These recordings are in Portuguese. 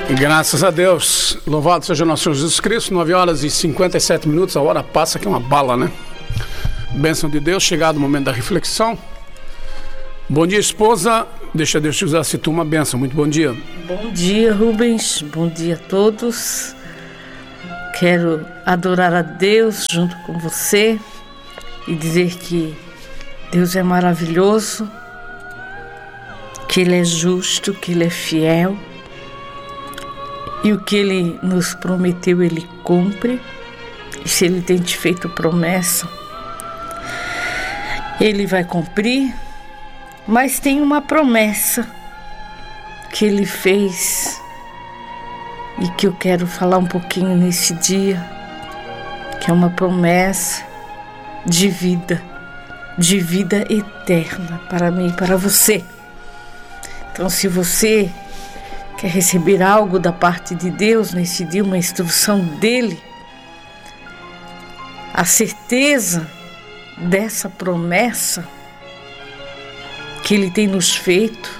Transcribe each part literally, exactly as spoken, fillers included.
Graças a Deus, louvado seja nosso Senhor Jesus Cristo. Nove horas e cinquenta e sete minutos, a hora passa que é uma bala, né? Bênção de Deus, chegado o momento da reflexão. Bom dia, esposa, deixa Deus te usar, se tu uma bênção, muito bom dia. Bom dia, Rubens, bom dia a todos. Quero adorar a Deus junto com você e dizer que Deus é maravilhoso, que Ele é justo, que Ele é fiel. E o que Ele nos prometeu, Ele cumpre. E se Ele tem te feito promessa, Ele vai cumprir. Mas tem uma promessa que Ele fez e que eu quero falar um pouquinho nesse dia, que é uma promessa de vida, de vida eterna para mim e para você. Então, se você quer receber algo da parte de Deus nesse dia, uma instrução dEle, a certeza dessa promessa que Ele tem nos feito,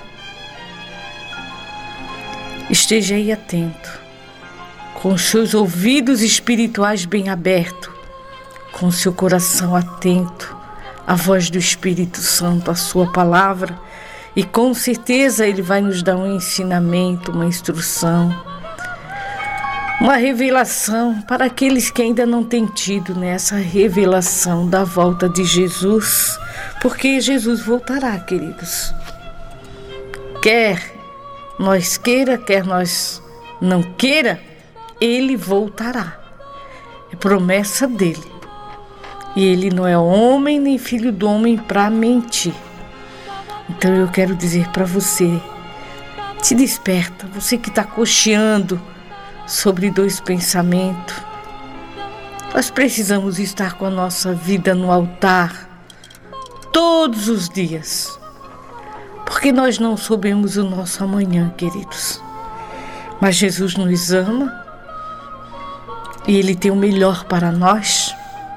esteja aí atento, com os seus ouvidos espirituais bem abertos, com o seu coração atento à voz do Espírito Santo, à sua palavra. E com certeza Ele vai nos dar um ensinamento, uma instrução, uma revelação para aqueles que ainda não têm tido nessa revelação da volta de Jesus, porque Jesus voltará, queridos. Quer nós queira, quer nós não queira, Ele voltará. É promessa dEle. E Ele não é homem nem filho do homem para mentir. Então eu quero dizer para você, se desperta, você que está cocheando sobre dois pensamentos. Nós precisamos estar com a nossa vida no altar todos os dias, porque nós não sabemos o nosso amanhã, queridos. Mas Jesus nos ama e Ele tem o melhor para nós.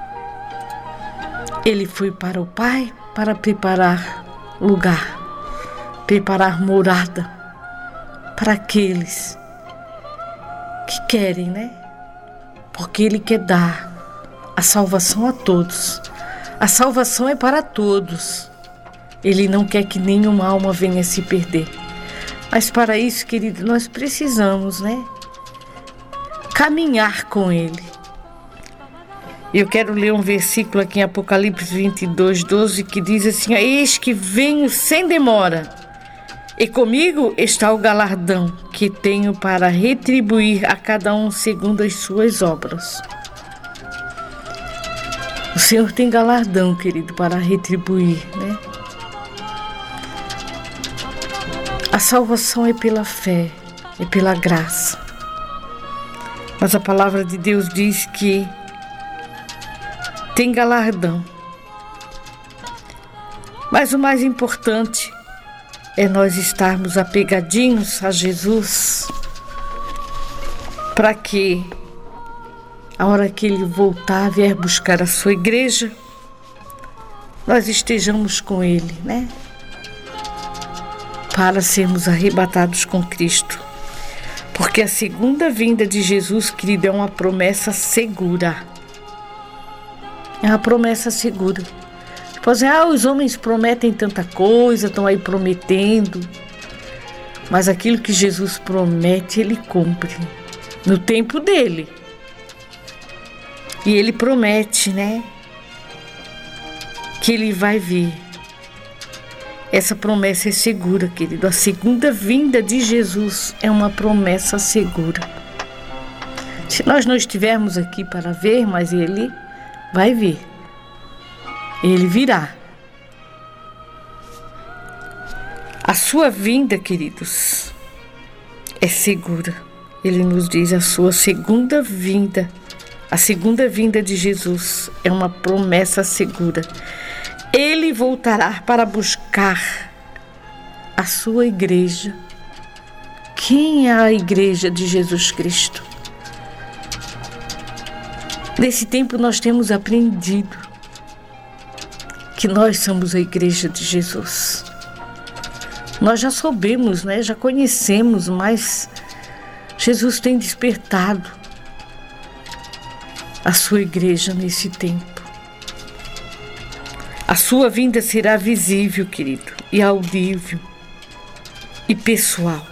Ele foi para o Pai para preparar lugar, preparar morada para aqueles que querem, né? Porque Ele quer dar a salvação a todos. A salvação é para todos. Ele não quer que nenhuma alma venha se perder. Mas para isso, querido, nós precisamos, né? Caminhar com Ele. Eu quero ler um versículo aqui em Apocalipse vinte e dois, doze, que diz assim: eis que venho sem demora, e comigo está o galardão que tenho para retribuir a cada um segundo as suas obras. O Senhor tem galardão, querido, para retribuir, né? A salvação é pela fé, é pela graça. Mas a palavra de Deus diz que tem galardão. Mas o mais importante é nós estarmos apegadinhos a Jesus, para que a hora que Ele voltar, vier buscar a sua igreja, nós estejamos com Ele, né? Para sermos arrebatados com Cristo. Porque a segunda vinda de Jesus, querido, é uma promessa segura. É uma promessa segura. Pode dizer, ah, os homens prometem tanta coisa, estão aí prometendo. Mas aquilo que Jesus promete, Ele cumpre. No tempo dEle. E Ele promete, né? Que Ele vai vir. Essa promessa é segura, querido. A segunda vinda de Jesus é uma promessa segura. Se nós não estivermos aqui para ver, mas Ele vai vir. Ele virá. A sua vinda, queridos, é segura. Ele nos diz a sua segunda vinda. A segunda vinda de Jesus é uma promessa segura. Ele voltará para buscar a sua igreja. Quem é a igreja de Jesus Cristo? Nesse tempo nós temos aprendido que nós somos a igreja de Jesus. Nós já soubemos, né? Já conhecemos, mas Jesus tem despertado a sua igreja nesse tempo. A sua vinda será visível, querido, e audível e pessoal.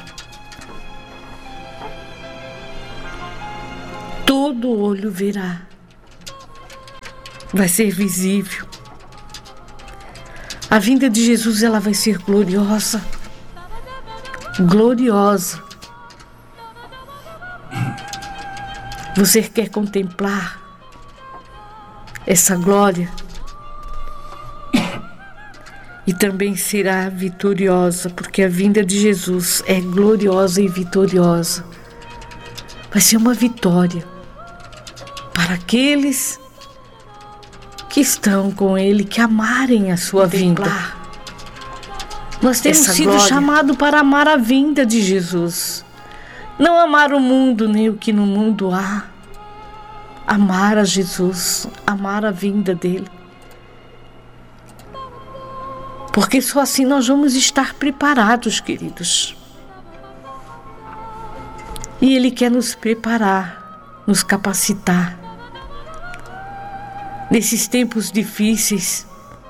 Todo olho verá. Vai ser visível. A vinda de Jesus, ela vai ser gloriosa. Gloriosa. Você quer contemplar essa glória? E também será vitoriosa, porque a vinda de Jesus é gloriosa e vitoriosa. Vai ser uma vitória para aqueles que estão com Ele, que amarem a sua vinda. Nós temos Essa sido glória. chamados para amar a vinda de Jesus. Não amar o mundo, nem o que no mundo há. Amar a Jesus, amar a vinda dEle. Porque só assim nós vamos estar preparados, queridos. E Ele quer nos preparar, nos capacitar. Nesses tempos difíceis,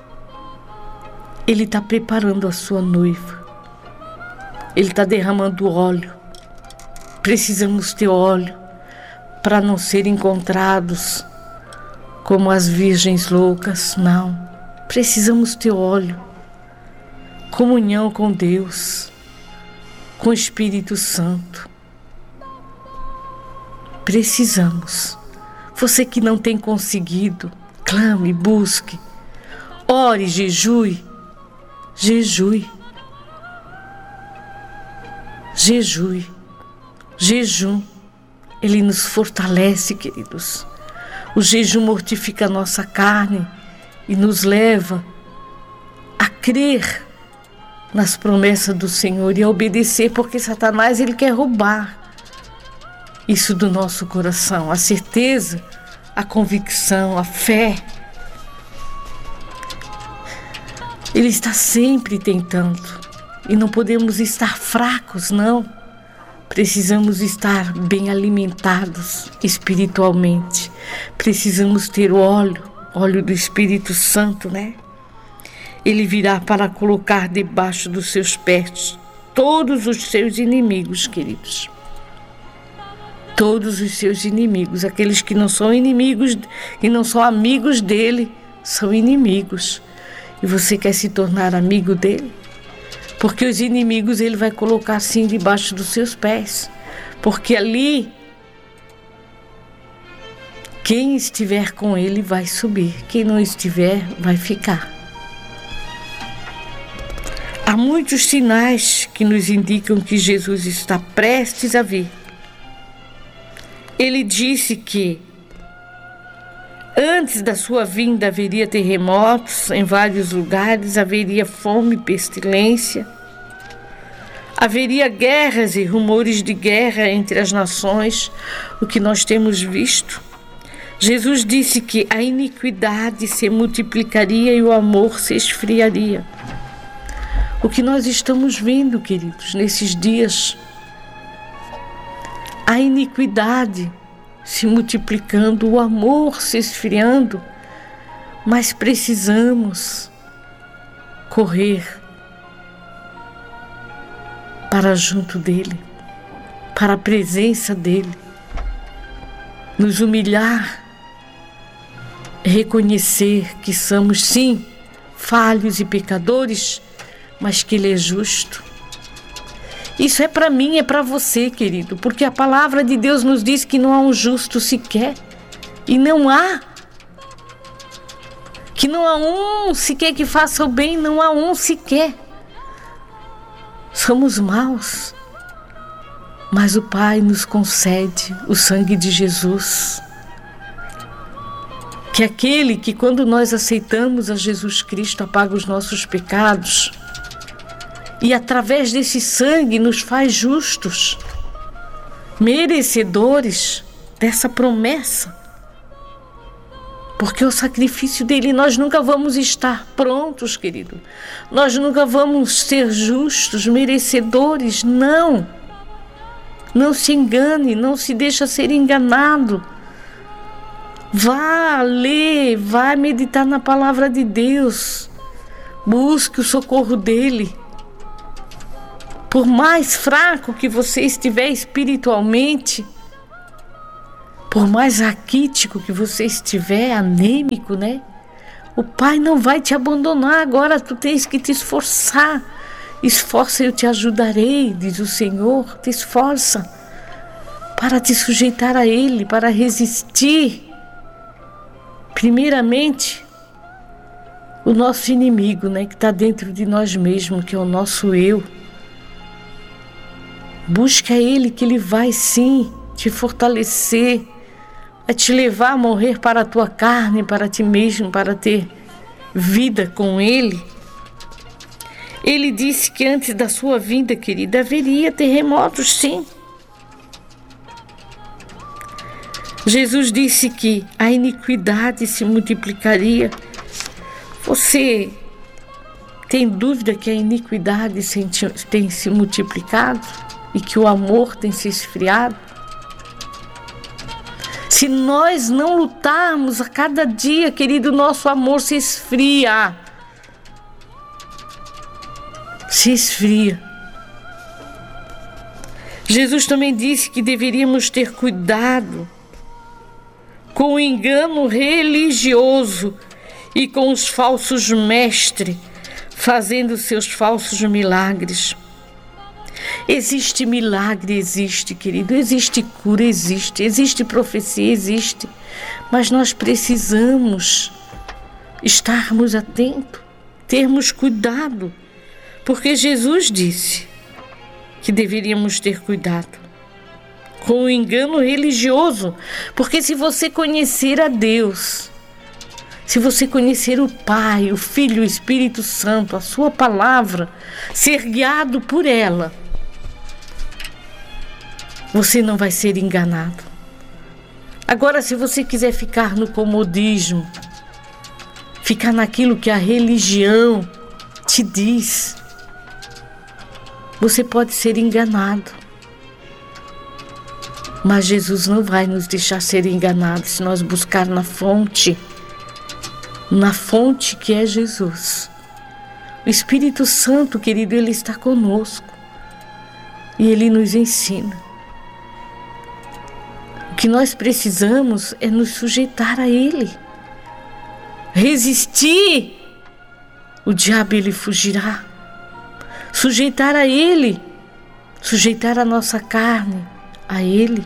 Ele está preparando a sua noiva. Ele está derramando óleo. Precisamos ter óleo para não ser encontrados como as virgens loucas. Não. Precisamos ter óleo. Comunhão com Deus, com o Espírito Santo. Precisamos. Você que não tem conseguido, clame, busque, ore, jejue, jejue, jejue, jejum. Ele nos fortalece, queridos. O jejum mortifica a nossa carne e nos leva a crer nas promessas do Senhor e a obedecer, porque Satanás, ele quer roubar isso do nosso coração, a certeza, a convicção, a fé. Ele está sempre tentando e não podemos estar fracos, não. Precisamos estar bem alimentados espiritualmente. Precisamos ter óleo, óleo do Espírito Santo, né? Ele virá para colocar debaixo dos seus pés todos os seus inimigos, queridos. Todos os seus inimigos, aqueles que não são inimigos e não são amigos dele, são inimigos. E você quer se tornar amigo dele? Porque os inimigos ele vai colocar assim debaixo dos seus pés. Porque ali, quem estiver com ele vai subir. Quem não estiver, vai ficar. Há muitos sinais que nos indicam que Jesus está prestes a vir. Ele disse que antes da sua vinda haveria terremotos em vários lugares, haveria fome e pestilência, haveria guerras e rumores de guerra entre as nações, o que nós temos visto. Jesus disse que a iniquidade se multiplicaria e o amor se esfriaria. O que nós estamos vendo, queridos, nesses dias, a iniquidade se multiplicando, o amor se esfriando, mas precisamos correr para junto dele, para a presença dele, nos humilhar, reconhecer que somos sim falhos e pecadores, mas que ele é justo. Isso é para mim, é para você, querido, porque a palavra de Deus nos diz que não há um justo sequer, e não há, que não há um sequer que faça o bem, não há um sequer. Somos maus, mas o Pai nos concede o sangue de Jesus, que é aquele que quando nós aceitamos a Jesus Cristo apaga os nossos pecados, e através desse sangue nos faz justos, merecedores dessa promessa. Porque o sacrifício dele, nós nunca vamos estar prontos, querido. Nós nunca vamos ser justos, merecedores, não. Não se engane, não se deixa ser enganado. Vá ler, vá meditar na palavra de Deus. Busque o socorro dele. Por mais fraco que você estiver espiritualmente, por mais raquítico que você estiver, anêmico, né? O Pai não vai te abandonar. Agora tu tens que te esforçar. Esforça, eu te ajudarei, diz o Senhor. Te esforça para te sujeitar a Ele, para resistir. Primeiramente, o nosso inimigo, né, que está dentro de nós mesmos, que é o nosso eu. Busca Ele, que Ele vai sim te fortalecer, vai te levar a morrer para a tua carne, para ti mesmo, para ter vida com Ele. Ele disse que antes da sua vinda, querida, haveria terremotos, sim. Jesus disse que a iniquidade se multiplicaria. Você tem dúvida que a iniquidade tem se multiplicado e que o amor tem se esfriado? Se nós não lutarmos a cada dia, querido, nosso amor se esfria. Se esfria. Jesus também disse que deveríamos ter cuidado com o engano religioso e com os falsos mestres, fazendo seus falsos milagres. Existe milagre, existe, querido, existe cura, existe, existe profecia, existe, mas nós precisamos estarmos atentos, termos cuidado, porque Jesus disse que deveríamos ter cuidado com o engano religioso, porque se você conhecer a Deus, se você conhecer o Pai, o Filho, o Espírito Santo, a sua palavra, ser guiado por ela, você não vai ser enganado. Agora, se você quiser ficar no comodismo, ficar naquilo que a religião te diz, você pode ser enganado. Mas Jesus não vai nos deixar ser enganados se nós buscar na fonte, na fonte que é Jesus. O Espírito Santo, querido, Ele está conosco e Ele nos ensina. O que nós precisamos é nos sujeitar a Ele, resistir, o diabo ele fugirá. Sujeitar a Ele, sujeitar a nossa carne a Ele.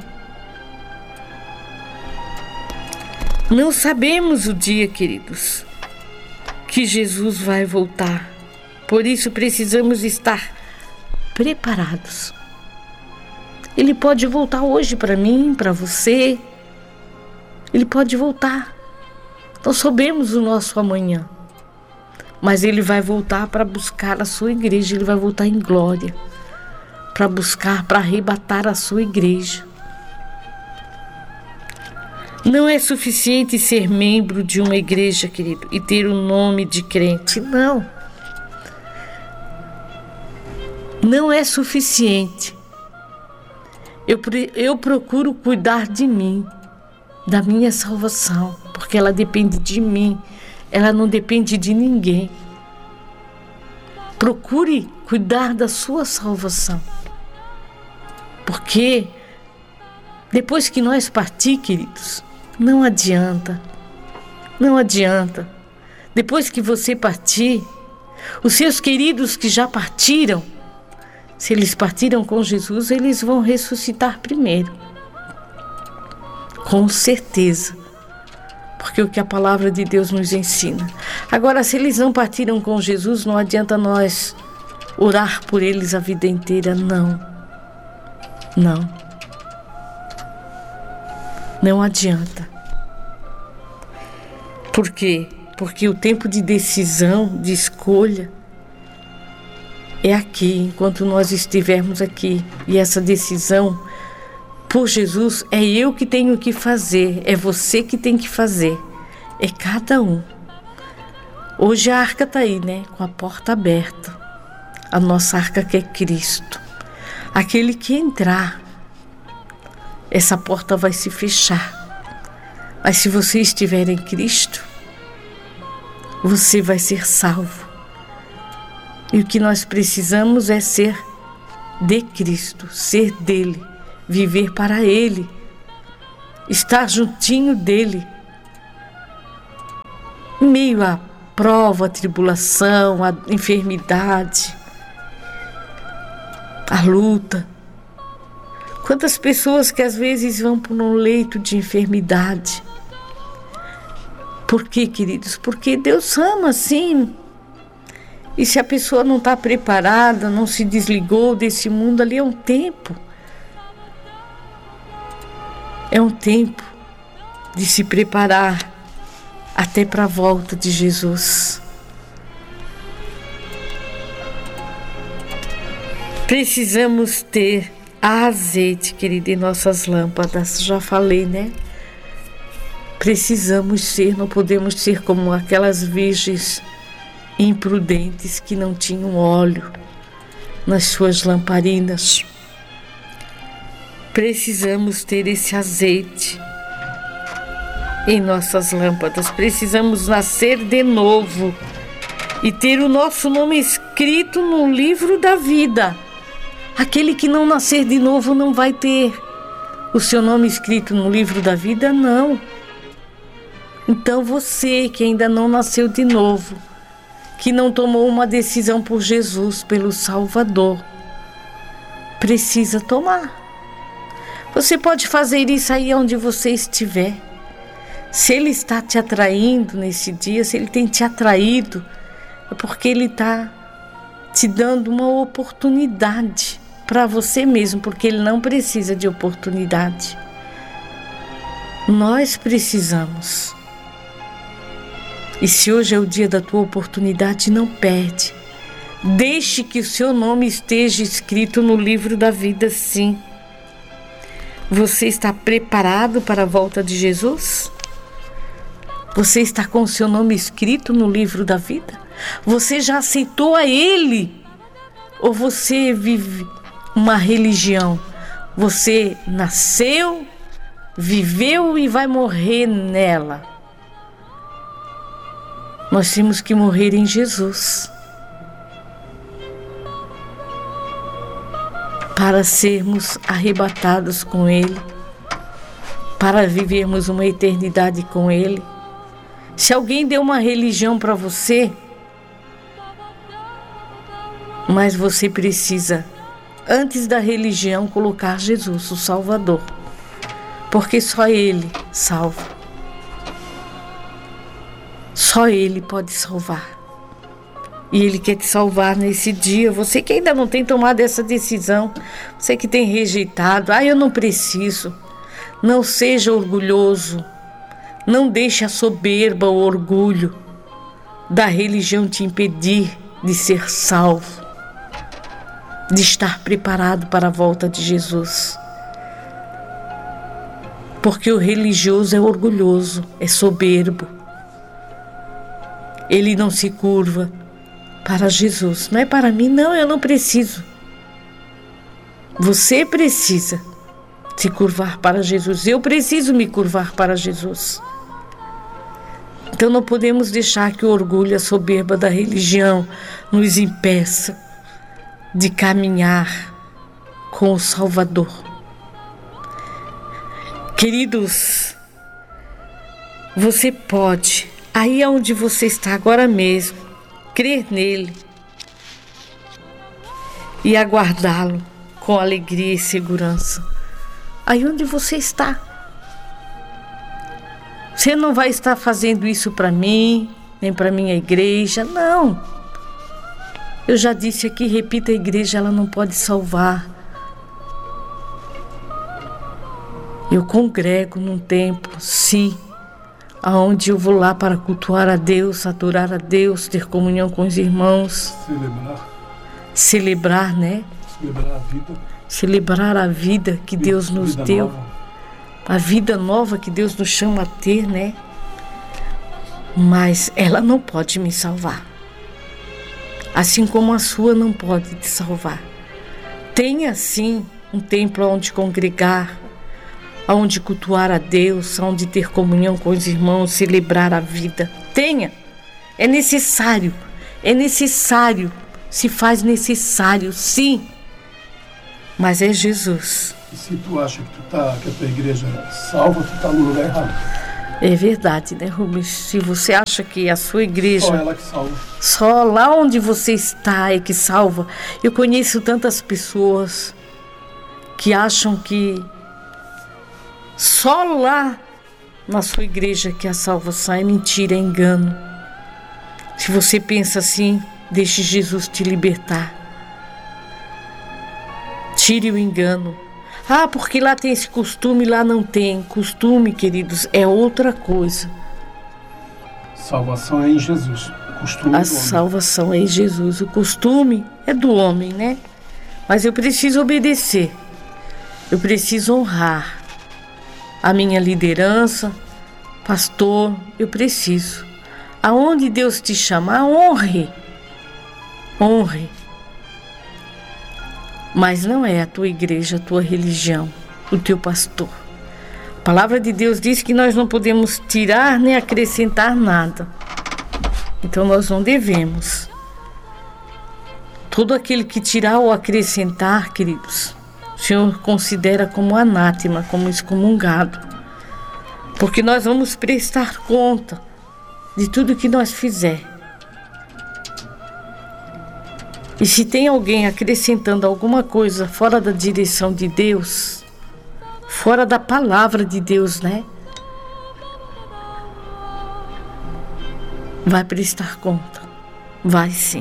Não sabemos o dia, queridos, que Jesus vai voltar. Por isso precisamos estar preparados. Ele pode voltar hoje para mim, para você. Ele pode voltar. Não sabemos o nosso amanhã. Mas Ele vai voltar para buscar a sua igreja. Ele vai voltar em glória. Para buscar, para arrebatar a sua igreja. Não é suficiente ser membro de uma igreja, querido, e ter o nome de crente. Não. Não é suficiente. Eu, eu procuro cuidar de mim, da minha salvação, porque ela depende de mim, ela não depende de ninguém. Procure cuidar da sua salvação, porque depois que nós partir, queridos, não adianta, não adianta. Depois que você partir, os seus queridos que já partiram, se eles partiram com Jesus, eles vão ressuscitar primeiro. Com certeza. Porque é o que a palavra de Deus nos ensina. Agora, se eles não partiram com Jesus, não adianta nós orar por eles a vida inteira. Não. Não. Não adianta. Por quê? Porque o tempo de decisão, de escolha, é aqui, enquanto nós estivermos aqui. E essa decisão por Jesus é eu que tenho que fazer, é você que tem que fazer, é cada um. Hoje a arca está aí, né? Com a porta aberta. A nossa arca que é Cristo. Aquele que entrar essa porta vai se fechar. Mas se você estiver em Cristo, você vai ser salvo. E o que nós precisamos é ser de Cristo, ser dele, viver para ele, estar juntinho dele. Em meio à prova, à tribulação, à enfermidade, à luta. Quantas pessoas que às vezes vão para um leito de enfermidade. Por quê, queridos? Porque Deus ama, sim. E se a pessoa não está preparada, não se desligou desse mundo, ali é um tempo. É um tempo de se preparar até para a volta de Jesus. Precisamos ter azeite, querida, em nossas lâmpadas. Já falei, né? Precisamos ser, não podemos ser como aquelas virgens imprudentes que não tinham óleo nas suas lamparinas. Precisamos ter esse azeite em nossas lâmpadas. Precisamos nascer de novo e ter o nosso nome escrito no livro da vida. Aquele que não nascer de novo não vai ter o seu nome escrito no livro da vida, não. Então você que ainda não nasceu de novo, que não tomou uma decisão por Jesus, pelo Salvador, precisa tomar. Você pode fazer isso aí onde você estiver. Se Ele está te atraindo nesse dia, se Ele tem te atraído, é porque Ele está te dando uma oportunidade para você mesmo, porque Ele não precisa de oportunidade. Nós precisamos. E se hoje é o dia da tua oportunidade, não perde. Deixe que o seu nome esteja escrito no livro da vida, sim. Você está preparado para a volta de Jesus? Você está com o seu nome escrito no livro da vida? Você já aceitou a Ele? Ou você vive uma religião? Você nasceu, viveu e vai morrer nela. Nós temos que morrer em Jesus para sermos arrebatados com Ele, para vivermos uma eternidade com Ele. Se alguém deu uma religião para você, mas você precisa, antes da religião, colocar Jesus, o Salvador, porque só Ele salva. Só Ele pode salvar. E Ele quer te salvar nesse dia. Você que ainda não tem tomado essa decisão, você que tem rejeitado, ah, eu não preciso. Não seja orgulhoso. Não deixe a soberba, o orgulho da religião te impedir de ser salvo, de estar preparado para a volta de Jesus. Porque o religioso é orgulhoso, é soberbo. Ele não se curva para Jesus. Não é para mim, não, eu não preciso. Você precisa se curvar para Jesus. Eu preciso me curvar para Jesus. Então não podemos deixar que o orgulho, a soberba da religião nos impeça de caminhar com o Salvador. Queridos, você pode, aí onde você está agora mesmo, crer nele e aguardá-lo com alegria e segurança. Aí onde você está. Você não vai estar fazendo isso para mim, nem para minha igreja, não. Eu já disse aqui, repita, a igreja ela não pode salvar. Eu congrego num templo, sim, aonde eu vou lá para cultuar a Deus, adorar a Deus, ter comunhão com os irmãos. Celebrar. Celebrar, né? Celebrar a vida. Celebrar a vida que vida, Deus nos deu. Nova. A vida nova que Deus nos chama a ter, né? Mas ela não pode me salvar. Assim como a sua não pode te salvar. Tenha, sim, um templo onde congregar, aonde cultuar a Deus, aonde ter comunhão com os irmãos, celebrar a vida. Tenha. É necessário. É necessário. Se faz necessário, sim. Mas é Jesus. E se tu acha que, tu tá, que a tua igreja salva, tu está no lugar errado. É verdade, né, Rubens? Se você acha que a sua igreja... Só ela que salva. Só lá onde você está é que salva. Eu conheço tantas pessoas que acham que só lá na sua igreja que a salvação é mentira, é engano. Se você pensa assim, deixe Jesus te libertar. Tire o engano. Ah, porque lá tem esse costume, lá não tem. Costume, queridos, é outra coisa. Salvação é em Jesus. O costume A é do homem. salvação é em Jesus. O costume é do homem, né? Mas eu preciso obedecer. Eu preciso honrar a minha liderança, pastor. Eu preciso. Aonde Deus te chamar, honre. Honre. Mas não é a tua igreja, a tua religião, o teu pastor. A palavra de Deus diz que nós não podemos tirar nem acrescentar nada. Então nós não devemos. Todo aquele que tirar ou acrescentar, queridos, o Senhor considera como anátema, como excomungado. Porque nós vamos prestar conta de tudo que nós fizermos. E se tem alguém acrescentando alguma coisa fora da direção de Deus, fora da palavra de Deus, né? Vai prestar conta. Vai sim.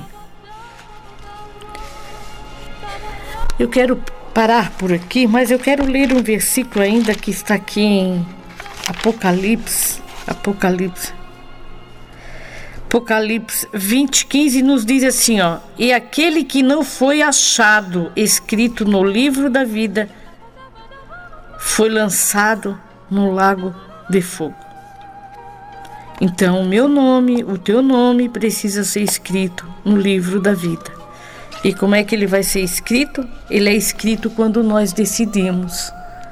Eu quero parar por aqui, mas eu quero ler um versículo ainda que está aqui em Apocalipse. Apocalipse. Apocalipse vinte, quinze nos diz assim, ó: e aquele que não foi achado escrito no livro da vida foi lançado no lago de fogo. Então o meu nome, o teu nome precisa ser escrito no livro da vida. E como é que ele vai ser escrito? Ele é escrito quando nós decidimos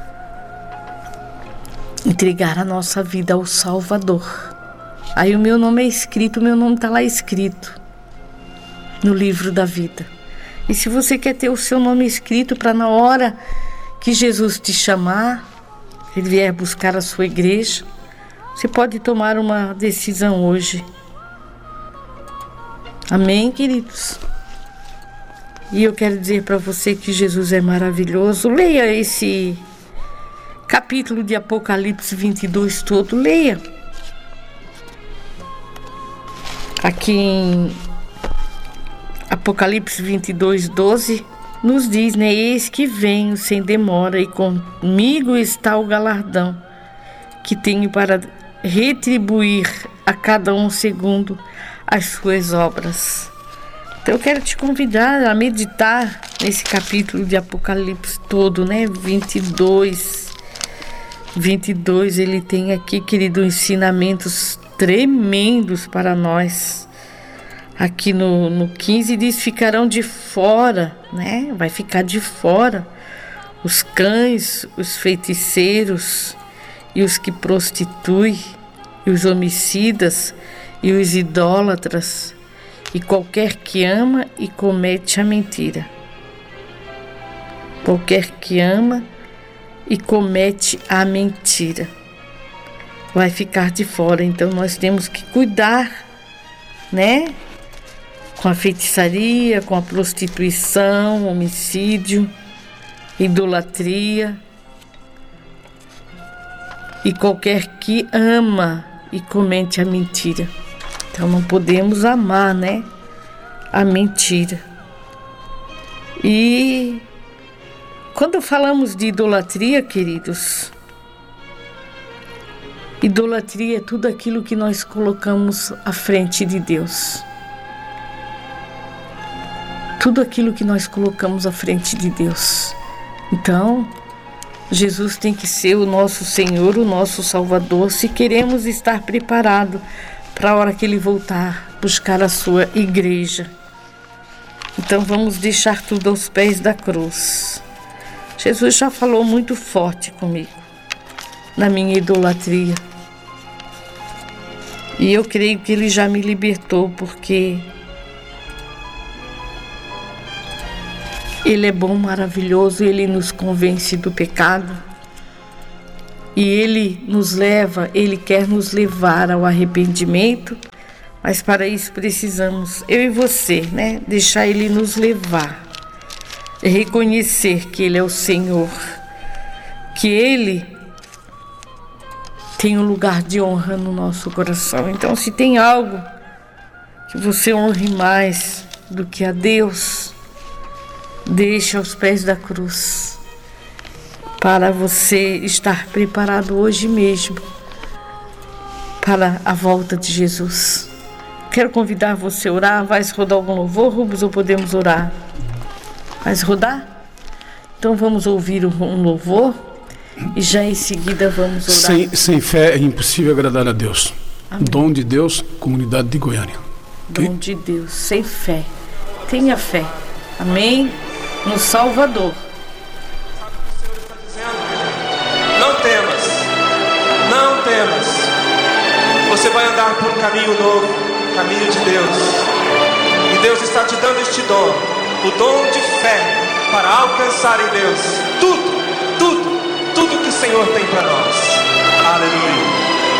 entregar a nossa vida ao Salvador. Aí o meu nome é escrito, o meu nome está lá escrito no livro da vida. E se você quer ter o seu nome escrito para na hora que Jesus te chamar, ele vier buscar a sua igreja, você pode tomar uma decisão hoje. Amém, queridos? E eu quero dizer para você que Jesus é maravilhoso. Leia esse capítulo de Apocalipse vinte e dois todo, leia. Aqui em Apocalipse vinte e dois, doze, nos diz, né? Eis que venho sem demora e comigo está o galardão que tenho para retribuir a cada um segundo as suas obras. Então eu quero te convidar a meditar nesse capítulo de Apocalipse todo, né? vinte e dois, vinte e dois, ele tem aqui, querido, ensinamentos tremendos para nós. Aqui no, no quinze diz: ficarão de fora, né? Vai ficar de fora os cães, os feiticeiros e os que prostituem, e os homicidas e os idólatras, e qualquer que ama e comete a mentira. Qualquer que ama e comete a mentira vai ficar de fora. Então nós temos que cuidar, né? Com a feitiçaria, com a prostituição, homicídio, idolatria. E qualquer que ama e comete a mentira. Então não podemos amar, né? A mentira. E quando falamos de idolatria, queridos, idolatria é tudo aquilo que nós colocamos à frente de Deus. Tudo aquilo que nós colocamos à frente de Deus. Então, Jesus tem que ser o nosso Senhor, o nosso Salvador, se queremos estar preparados para a hora que Ele voltar, buscar a sua igreja. Então vamos deixar tudo aos pés da cruz. Jesus já falou muito forte comigo. na minha idolatria. E eu creio que Ele já me libertou, porque Ele é bom, maravilhoso, Ele nos convence do pecado. E Ele nos leva, Ele quer nos levar ao arrependimento, mas para isso precisamos, eu e você, né, deixar Ele nos levar, reconhecer que Ele é o Senhor, que Ele tem um lugar de honra no nosso coração. Então, se tem algo que você honre mais do que a Deus, deixe aos pés da cruz, para você estar preparado hoje mesmo para a volta de Jesus. Quero convidar você a orar. Vai rodar algum louvor, Rubens, ou podemos orar? Vai rodar? Então vamos ouvir um louvor e já em seguida vamos orar. Sem, sem fé é impossível agradar a Deus. Amém. Dom de Deus, comunidade de Goiânia. Dom okay? de Deus, sem fé. Tenha fé. Amém? No Salvador. Não temas, não temas. Você vai andar por um caminho novo, caminho de Deus. E Deus está te dando este dom, o dom de fé, para alcançar em Deus tudo, tudo, tudo que o Senhor tem para nós. Aleluia.